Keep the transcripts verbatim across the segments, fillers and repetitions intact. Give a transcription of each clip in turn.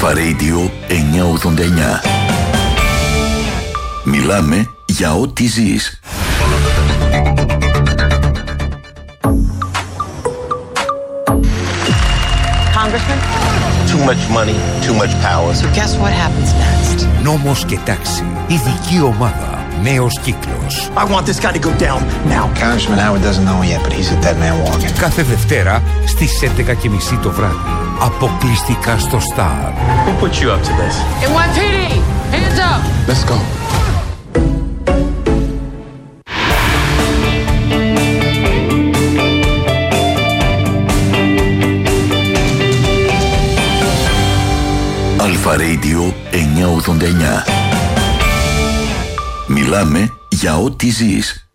Αλφα Radio εννιακόσια ογδόντα εννιά. Μιλάμε για ό,τι ζεις. Congressman? Too much money, too much power. So guess what happens next? Νόμος και τάξη. Ειδική ομάδα. Νέος κύκλος. I want this guy to go down now. Congressman Howard doesn't know yet, but he's a dead man walking. Κάθε Δευτέρα στις έντεκα και μισή το βράδυ. Αποκλειστικά στο Star. Who put you up to this? N Y P D! Hands up! Let's go. Αλφα Radio εννιακόσια ογδόντα εννιά. Μιλάμε για ό,τι ζεις.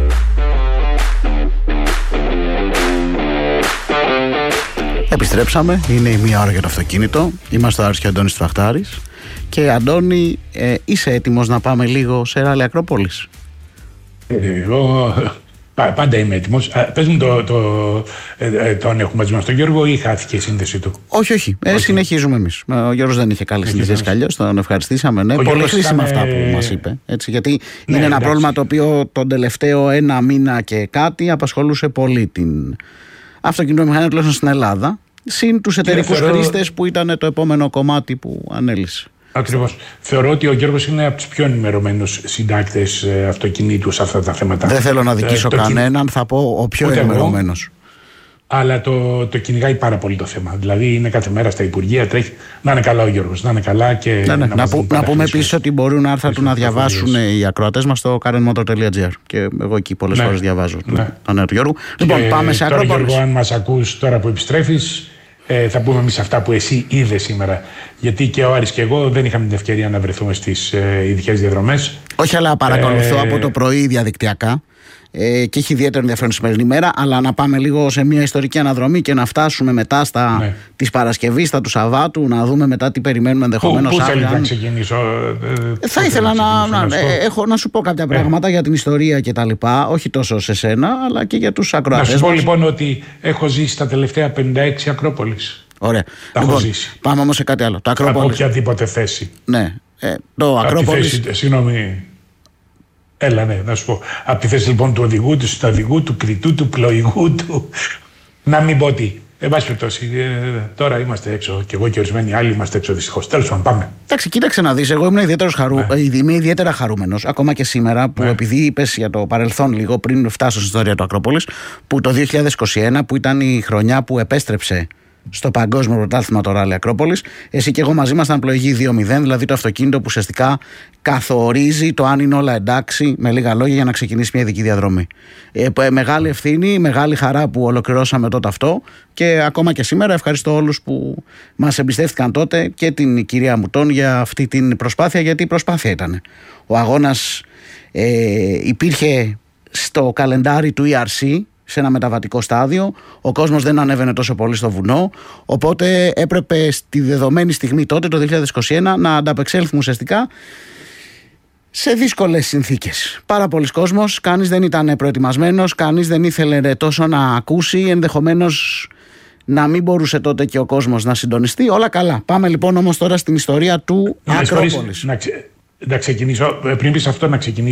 Επιστρέψαμε, είναι η μία ώρα για το αυτοκίνητο. Είμαστε ο Άρης και ο Αντώνης Τφαχτάρης. Και Αντώνη, ε, είσαι έτοιμος να πάμε λίγο σε ράλι Ακρόπολης? Εγώ πάντα είμαι έτοιμος. Πες μου, το, το, ε, τον έχουμε μαζί μας τον Γιώργο ή χάθηκε η σύνδεση του? Όχι, όχι. Ε, συνεχίζουμε εμείς. Ο Γιώργος δεν είχε καλή σύνδεση καλλιώς. Τον ευχαριστήσαμε. Ναι. Ο Πολύ χρήσιμα είχαμε... αυτά που μας είπε. Έτσι, γιατί ναι, είναι ένα εντάξει. πρόβλημα το οποίο τον τελευταίο ένα μήνα και κάτι απασχολούσε πολύ την αυτοκινητομηχανία, τουλάχιστον στην Ελλάδα. Συν τους εταιρικούς θεωρώ... χρήστες που ήταν το επόμενο κομμάτι που ανέλησε. Ακριβώς. Θεωρώ ότι ο Γιώργος είναι από τους πιο ενημερωμένους συντάκτες ε, αυτοκινήτου σε αυτά τα θέματα. Δεν θέλω να δικήσω ε, κανέναν, θα πω ο πιο ενημερωμένος. Αλλά το, το κυνηγάει πάρα πολύ το θέμα. Δηλαδή είναι κάθε μέρα στα Υπουργεία, τρέχει. Να είναι καλά ο Γιώργος, να είναι καλά και. Ναι, ναι. Να, να, που, να πούμε επίσης ότι μπορούν άρθρα του να διαβάσουν οι ακροατές μας στο karenmotor τελεία gr. Και εγώ εκεί πολλές ναι, φορές διαβάζω ναι. το νέο του Γιώργου. Λοιπόν, και πάμε σε Ακρόπολης. Τώρα, Γιώργο, αν μας ακούς τώρα που επιστρέφεις, ε, θα πούμε εμείς αυτά που εσύ είδες σήμερα. Γιατί και ο Άρης και εγώ δεν είχαμε την ευκαιρία να βρεθούμε στις ε, ειδικές διαδρομές. Όχι, αλλά παρακολουθώ ε, από το πρωί διαδικτυακά. Ε, και έχει ιδιαίτερο ενδιαφέρον τη σημερινή μέρα, αλλά να πάμε λίγο σε μια ιστορική αναδρομή και να φτάσουμε μετά στα ναι. της Παρασκευής, στα του Σαββάτου, να δούμε μετά τι περιμένουμε ενδεχομένως. Πού, πού θέλει αν... να ξεκινήσω? Ε, θα ήθελα να, να, να, ε, έχω, να σου πω κάποια πράγματα ε. για την ιστορία και τα λοιπά, όχι τόσο σε σένα, αλλά και για τους ακροατές. Να σου πω μας. Λοιπόν ότι έχω ζήσει τα τελευταία πενήντα έξι Ακρόπολης. Ωραία. Τα λοιπόν, έχω ζήσει. Πάμε όμως σε κάτι άλλο. Το Ακρόπολης. Από οποιαδήποτε θέση. Ναι. Ε, το Ακρόπολης. Συγγνώμη. Έλα, ναι, να σου πω. Από τη θέση λοιπόν του οδηγού, του συνταδηγού, του κριτού, του πλοηγού, του. Να μην πω τι. Εν πάση περιπτώσει, ε, τώρα είμαστε έξω και εγώ και ορισμένοι άλλοι είμαστε έξω δυστυχώς. Τέλος πάντων, πάμε. Εντάξει, κοίταξε να δεις. Εγώ ήμουν ιδιαίτερος χαρού... ναι. είμαι ιδιαίτερα χαρούμενος, ακόμα και σήμερα, που ναι. επειδή είπες για το παρελθόν λίγο πριν φτάσω στην ιστορία του Ακρόπολης, που το δύο χιλιάδες είκοσι ένα, που ήταν η χρονιά που επέστρεψε στο παγκόσμιο πρωτάθλημα το Ράλι Ακρόπολης, εσύ και εγώ μαζί μας ήταν πλοηγή δύο μηδέν, δηλαδή το αυτοκίνητο που ουσιαστικά καθορίζει το αν είναι όλα εντάξει, με λίγα λόγια, για να ξεκινήσει μια ειδική διαδρομή. Ε, μεγάλη ευθύνη, μεγάλη χαρά που ολοκληρώσαμε τότε αυτό και ακόμα και σήμερα ευχαριστώ όλους που μας εμπιστεύτηκαν τότε και την κυρία Μουτών για αυτή την προσπάθεια, γιατί η προσπάθεια ήταν. Ο αγώνας ε, υπήρχε στο καλεντάρι του ι αρ σι, σε ένα μεταβατικό στάδιο, ο κόσμος δεν ανέβαινε τόσο πολύ στο βουνό, οπότε έπρεπε στη δεδομένη στιγμή τότε, το δύο χιλιάδες είκοσι ένα, να ανταπεξέλθουμε ουσιαστικά σε δύσκολες συνθήκες. Πάρα πολλοί κόσμος, κανείς δεν ήταν προετοιμασμένος, κανείς δεν ήθελε τόσο να ακούσει, ενδεχομένως να μην μπορούσε τότε και ο κόσμος να συντονιστεί. Όλα καλά. Πάμε λοιπόν όμως τώρα στην ιστορία του Ακρόπολης. Να, ξε... να ξεκινήσω, πριν πεις αυτό, να ξεκινήσω